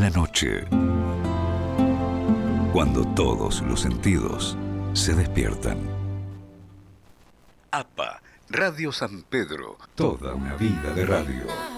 la noche, cuando todos los sentidos se despiertan. APA, Radio San Pedro, toda una vida de radio.